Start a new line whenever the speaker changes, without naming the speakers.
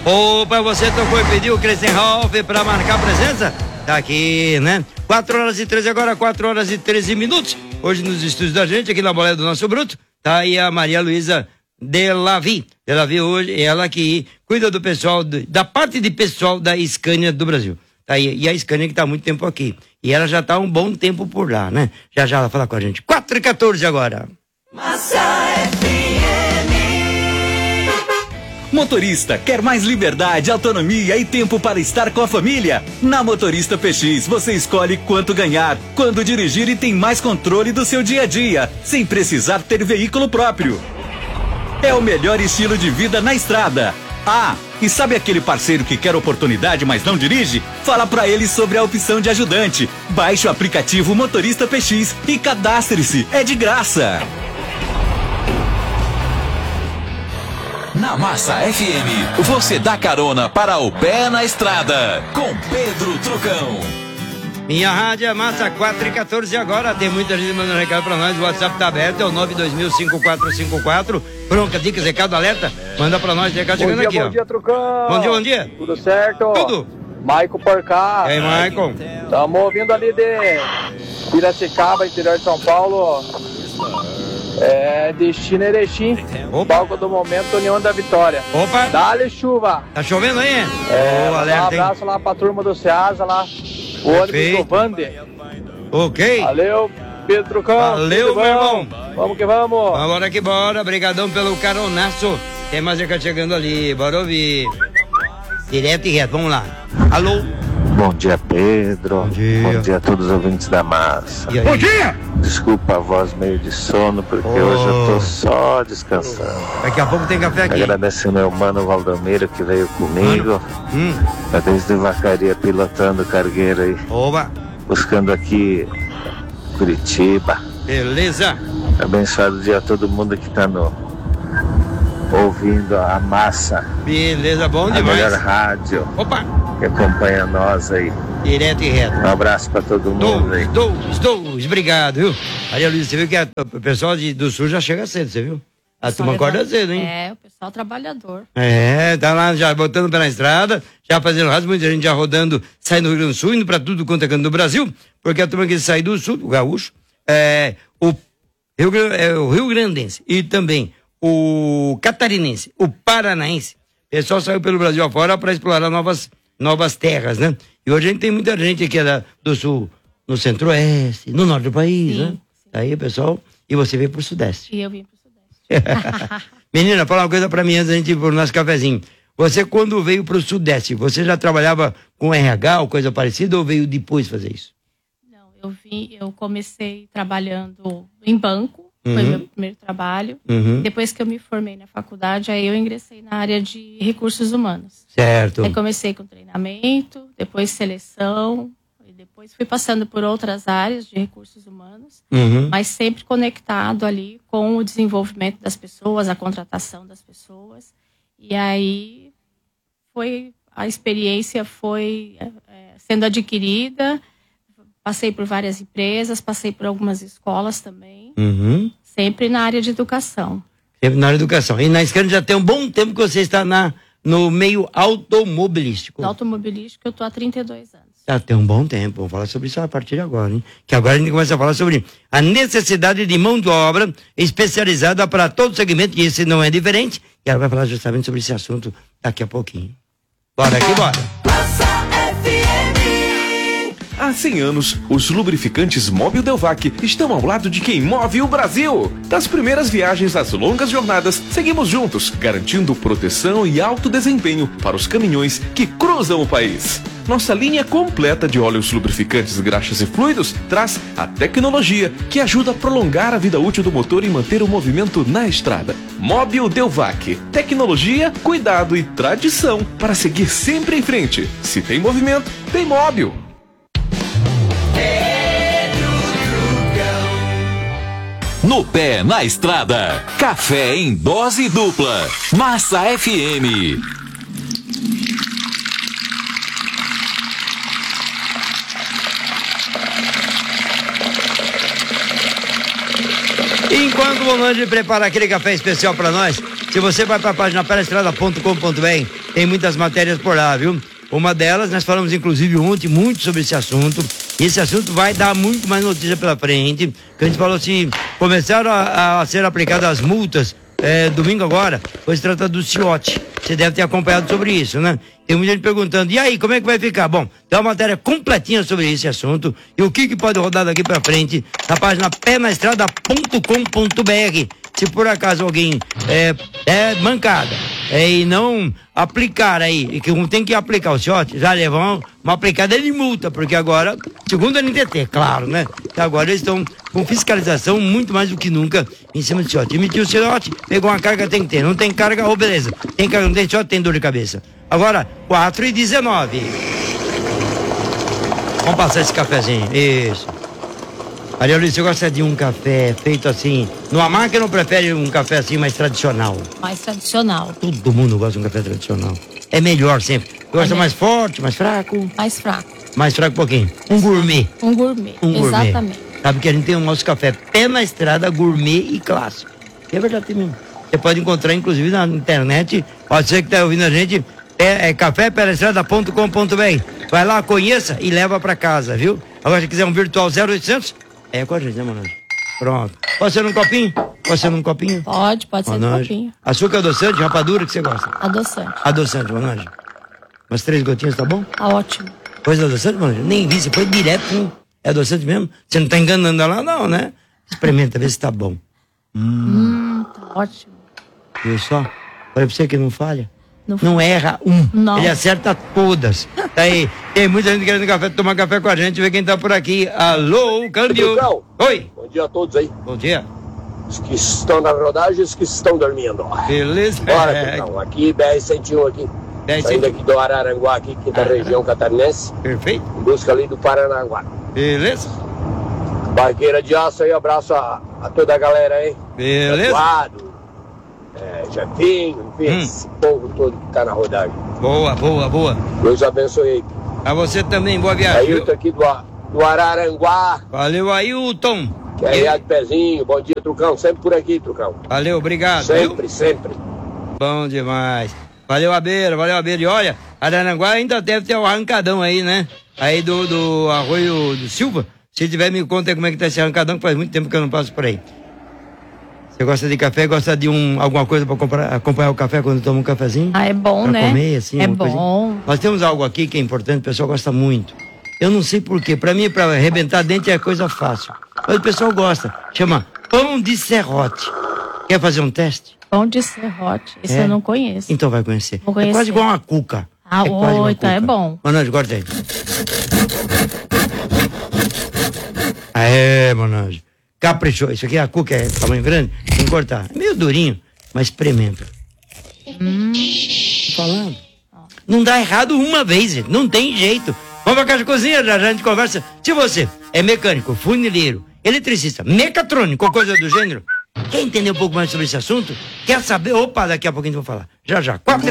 Opa, você tocou e pediu o Christian pra marcar presença? Tá aqui, né? 4h13 agora, 4h13. Hoje nos estúdios da gente, aqui na Boleia do Nosso Bruto, tá aí a Maria Luísa Delavi hoje, ela que cuida do pessoal, da parte de pessoal da Scania do Brasil. Tá aí, e a Scania que tá há muito tempo aqui. E ela já tá há um bom tempo por lá, né? Já ela fala com a gente. 4h14 agora.
Massa FM. Motorista, quer mais liberdade, autonomia e tempo para estar com a família? Na Motorista PX, você escolhe quanto ganhar, quando dirigir e tem mais controle do seu dia a dia, sem precisar ter veículo próprio. É o melhor estilo de vida na estrada. Ah, e sabe aquele parceiro que quer oportunidade, mas não dirige? Fala pra ele sobre a opção de ajudante. Baixe o aplicativo Motorista PX e cadastre-se, é de graça. Na Massa FM, você dá carona para o pé na estrada, com Pedro Trucão.
Minha rádio é Massa, 4h14 agora. Tem muita gente mandando recado pra nós. O WhatsApp tá aberto, é o 9205454. Bronca, dicas, recado, alerta. Manda pra nós, recado chegando aqui, ó.
Bom dia, Trucão.
Bom dia.
Tudo certo?
Tudo.
Maicon por cá.
E aí, Maicon?
Estamos ouvindo ali de Piracicaba, interior de São Paulo. Destino Erechim. Palco do momento, União da Vitória.
Opa.
Dá-lhe chuva.
Tá chovendo aí?
Um abraço lá pra turma do Ceasa lá. O ônibus do Vander.
Ok.
Valeu, Pedro Trucão.
Valeu, meu irmão.
Vamos que vamos.
Bora que bora. Obrigadão pelo caronaço. Tem mais recado chegando ali. Bora ouvir. Direto e reto. Vamos lá. Alô.
Bom dia, Pedro.
Bom dia.
Bom dia a todos os ouvintes da Massa.
Bom dia.
Desculpa a voz meio de sono, porque hoje eu tô só descansando.
Daqui a pouco tem café aqui.
Agradecer meu mano Valdomiro que veio comigo. Tá desde Vacaria pilotando o cargueiro aí.
Oba.
Buscando aqui Curitiba.
Beleza.
Abençoado dia a todo mundo que tá ouvindo a Massa.
Beleza, bom
a
demais.
Melhor rádio.
Opa.
Que acompanha nós aí.
Direto e reto.
Um abraço pra todo mundo aí.
Dois, obrigado, viu? Maria Luísa, você viu que o pessoal do Sul já chega cedo, você viu? A turma acorda cedo, hein?
O pessoal trabalhador.
Tá lá já botando o pé na estrada, já fazendo rádio, muita gente já rodando, saindo do Rio Grande do Sul, indo pra tudo quanto é canto do Brasil, porque a turma que sai do Sul, o gaúcho, o Rio Grandense e também o catarinense, o paranaense, o pessoal saiu pelo Brasil afora para explorar novas terras, né? E hoje a gente tem muita gente aqui do Sul, no Centro-Oeste, no Norte do país, né? Aí, pessoal, e você veio pro Sudeste.
E eu vim pro Sudeste.
Menina, fala uma coisa pra mim antes da gente ir pro nosso cafezinho. Você, quando veio pro Sudeste, você já trabalhava com RH ou coisa parecida ou veio depois fazer isso?
Não, eu comecei trabalhando em banco, foi meu primeiro trabalho. Depois que eu me formei na faculdade, aí eu ingressei na área de recursos humanos.
Certo.
Aí comecei com treinamento, depois seleção, e depois fui passando por outras áreas de recursos humanos, mas sempre conectado ali com o desenvolvimento das pessoas, a contratação das pessoas. E aí a experiência foi sendo adquirida. Passei por várias empresas, passei por algumas escolas também, sempre na área de educação.
Sempre na área de educação. E na Scania já tem um bom tempo que você está no meio automobilístico.
No automobilístico eu estou há 32 anos.
Já tem um bom tempo, vamos falar sobre isso a partir de agora, hein? Que agora a gente começa a falar sobre a necessidade de mão de obra especializada para todo segmento, e esse não é diferente, e ela vai falar justamente sobre esse assunto daqui a pouquinho. Bora aqui, bora!
Há 100 anos, os lubrificantes Mobil Delvac estão ao lado de quem move o Brasil. Das primeiras viagens às longas jornadas, seguimos juntos, garantindo proteção e alto desempenho para os caminhões que cruzam o país. Nossa linha completa de óleos lubrificantes, graxas e fluidos traz a tecnologia que ajuda a prolongar a vida útil do motor e manter o movimento na estrada. Mobil Delvac. Tecnologia, cuidado e tradição para seguir sempre em frente. Se tem movimento, tem Mobil.
No pé, na estrada. Café em dose dupla. Massa FM.
Enquanto o Longe prepara aquele café especial para nós, se você vai para a página pelaestrada.com.br, tem muitas matérias por lá, viu? Uma delas, nós falamos inclusive ontem muito sobre esse assunto. E esse assunto vai dar muito mais notícia pela frente. Que a gente falou assim, começaram a ser aplicadas as multas domingo agora, pois se trata do CIOT. Você deve ter acompanhado sobre isso, né? Tem muita gente perguntando, e aí, como é que vai ficar? Bom, tem uma matéria completinha sobre esse assunto e o que pode rodar daqui pra frente na página penaestrada.com.br. Se por acaso alguém é mancada e não aplicar aí, e que tem que aplicar o CIOT, já levam uma aplicada de multa, porque agora, segundo a NTT, claro, né? Agora eles estão com fiscalização muito mais do que nunca em cima do CIOT. Emitiu o CIOT, pegou uma carga, tem que ter. Não tem carga, beleza. Tem carga, não tem CIOT, tem dor de cabeça. Agora, 4h19. Vamos passar esse cafezinho. Isso. Maria Luísa, você gosta de um café feito assim, numa máquina ou prefere um café assim mais tradicional?
Mais tradicional.
Todo mundo gosta de um café tradicional. É melhor sempre. Gosta mais forte, mais fraco?
Mais fraco.
Mais fraco um pouquinho. Um gourmet.
Um gourmet, exatamente.
Sabe que a gente tem o nosso café Pé na Estrada, gourmet e clássico. É verdade mesmo. Você pode encontrar, inclusive, na internet. Pode ser que está ouvindo a gente. cafépenaestrada.com.br. Vai lá, conheça e leva para casa, viu? Agora, se quiser um virtual 0800, é com a gente, né, Manoel? Pronto. Pode ser num copinho? Pode ser num copinho?
Pode ser num copinho.
Açúcar adoçante, rapadura, que você gosta?
Adoçante.
Adoçante, Manoel. Umas 3 gotinhas, tá bom?
Tá ótimo.
Coisa adoçante, Manoel? Nem vi, você foi direto com... É adoçante mesmo? Você não tá enganando lá, não, né? Experimenta, vê se tá bom.
Tá ótimo.
Viu só? Falei pra você que não falha. Não erra um.
Não.
Ele acerta todas. Tá aí. Tem muita gente querendo tomar café com a gente. Vê quem tá por aqui. Alô, câmbio. Oi.
Bom dia a todos aí.
Bom dia.
Os que estão na rodagem e os que estão dormindo.
Beleza.
Bora, então. Aqui, BR-101 aqui. Saindo aqui do Araranguá, aqui da região catarinense.
Perfeito.
Em busca ali do Paranaguá.
Beleza.
Barqueira de aço aí, abraço a toda a galera aí.
Beleza.
Eduardo, Jefinho, enfim, esse povo todo que tá na rodagem.
Boa.
Deus abençoe.
A você também, boa viagem.
Ailton aqui do Araranguá.
Valeu, Ailton.
Que é de pezinho. Bom dia, Trucão. Sempre por aqui, Trucão.
Valeu, obrigado.
Sempre.
Bom demais. Valeu, Abeira. E olha, Araranguá ainda deve ter um arrancadão aí, né? Aí do Arroio do Silva. Se tiver, me conta aí como é que tá esse arrancadão, que faz muito tempo que eu não passo por aí. Você gosta de café? Gosta de alguma coisa para acompanhar o café quando toma um cafezinho?
É bom,
pra
né?
Comer, assim,
é
bom.
Coisinha.
Nós temos algo aqui que é importante, o pessoal gosta muito. Eu não sei porquê. Para mim, para arrebentar dente é coisa fácil. Mas o pessoal gosta. Chama pão de serrote. Quer fazer um teste?
Pão de serrote. Isso eu não conheço.
Então vai conhecer.
Vou conhecer.
É quase igual uma cuca.
Então é bom.
Manoel, guarda aí. Manoel. Caprichou. Isso aqui é a cuca, é tamanho grande. Tem que cortar. É meio durinho, mas experimenta. Tô falando. Não dá errado uma vez, gente. Não tem jeito. Vamos pra casa de cozinha, já a gente conversa. Se você é mecânico, funileiro, eletricista, mecatrônico ou coisa do gênero, quer entender um pouco mais sobre esse assunto? Quer saber? Opa, daqui a pouquinho eu vou falar. Já. 4